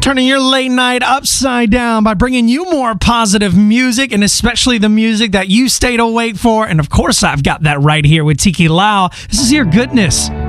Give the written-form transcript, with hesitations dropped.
Turning your late night upside down by bringing you more positive music, and especially the music that you stayed awake for. And of course, I've got that right here with Tiki Lau. This is your goodness.